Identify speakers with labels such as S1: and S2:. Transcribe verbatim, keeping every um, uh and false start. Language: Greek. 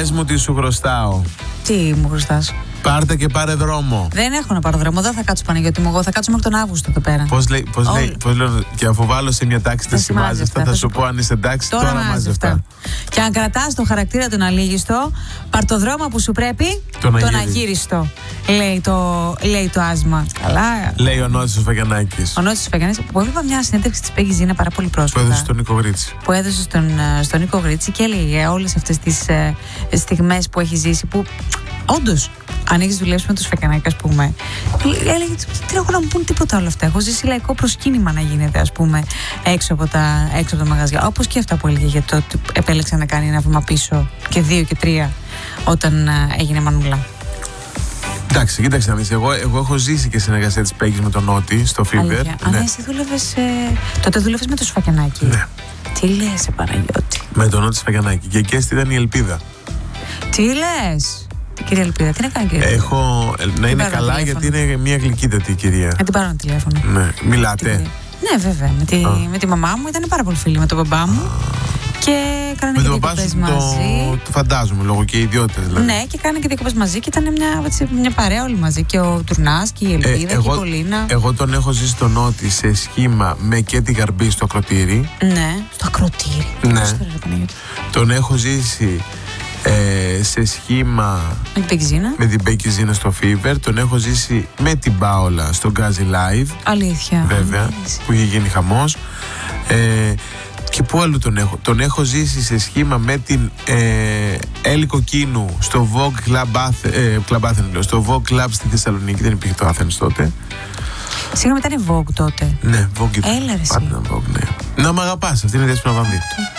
S1: Πες μου τι σου χρωστάω.
S2: Τι μου χρωστάς?
S1: Πάρτε και πάρε δρόμο.
S2: Δεν έχω να πάρω δρόμο, δεν θα κάτσω Παναγιώτη μου. Εγώ θα κάτσω μέχρι τον Αύγουστο εδώ πέρα.
S1: Πώς λέει, πώς
S2: Όλ...
S1: λέει, πώς λέω, και αφού βάλω σε μια τάξη τα σημάζευτα, θα σου πω αν είσαι εντάξει, τώρα, τώρα μάζευτα.
S2: Και αν κρατάς το χαρακτήρα τον αλήγιστο, πάρ' το δρόμο που σου πρέπει, τον, τον αγύριστο. Λέει το, λέει το άσμα. Καλά.
S1: Λέει ο Νότης ο Σφαγιανάκης.
S2: Ο Νότης ο Σφαγιανάκης, που έβλεπα μια συνέντευξη της Πέγγι Ζήνα πάρα πολύ πρόσφατα.
S1: Που έδωσε στον Νίκο Γρίτσι.
S2: Που έδωσε στον, στον Νίκο Γρίτσι και έλεγε όλες αυτές τις ε, στιγμές που έχει ζήσει. Που όντως, αν έχεις δουλέψει με τους Σφαγιανάκη, ας πούμε, έλεγε τι έχω να μου πούν τίποτα όλα αυτά. Έχω ζήσει λαϊκό προσκύνημα να γίνεται, ας πούμε, έξω από τα, έξω από τα μαγαζιά. Όπως και αυτά που έλεγε για το ότι επέλεξε να κάνει ένα βήμα πίσω και δύο και τρία όταν α, έγινε Μανούλα.
S1: Εντάξει, κοίταξε να δεις. Εγώ, εγώ έχω ζήσει και συνεργασία της Πέγγης με τον Νότι στο Fever.
S2: Ναι.
S1: Ναι.
S2: Α, εσύ δούλευες. Ε, τότε δούλευες με το Σφαγιανάκη.
S1: Ναι.
S2: Τι λες, Παναγιώτη?
S1: Με τον Νότι Σφαγιανάκη. Και εκεί ήταν η ελπίδα.
S2: Τι λες? Κυρία Ελπίδα, τι να κάνει, κυρία?
S1: Έχω. Να είναι καλά, γιατί είναι μια γλυκύτατη κυρία.
S2: Να την πάρω ένα τηλέφωνο.
S1: Ναι. Μιλάτε?
S2: Ναι, βέβαια. Με τη, με τη μαμά μου ήταν πάρα πολύ φίλη με τον μπαμπά μου. Και κάνανε και διακοπές μαζί.
S1: Το, το φαντάζομαι, λόγω και ιδιότητες δηλαδή.
S2: Ναι, και κάνανε και διακοπές μαζί και ήταν μια, έτσι, μια παρέα όλοι μαζί. Και ο Τουρνάς και η Ελπίδα ε,
S1: εγώ,
S2: και η Πολίνα.
S1: Εγώ τον έχω ζήσει τον Νότι σε σχήμα με και τη Γαρμπή στο ακροτήρι.
S2: Ναι, στο ακροτήρι.
S1: Ναι. Τον έχω ζήσει ε, σε σχήμα
S2: με την Πέγγι Ζήνα.
S1: Με την Πέγγι Ζήνα στο Fever. Τον έχω ζήσει με την Πάολα στο Γκάζι Live.
S2: Αλήθεια.
S1: Βέβαια, αλήθεια. Που είχε γίνει χαμός. Ε, Και πού αλλού τον έχω? Τον έχω ζήσει σε σχήμα με την ε, Έλλη Κοκκίνου στο Vogue Club, ε, Club Athens, στο Vogue Club στη Θεσσαλονίκη. Δεν υπήρχε το Athens τότε.
S2: Συγγνώμη, ήταν Vogue τότε.
S1: Ναι, Vogue.
S2: Έλα ρε εσύ.
S1: Πάντα Vogue, ναι. Να μ' αγαπάς, αυτή είναι η Δέσποινα Βαμβίδου.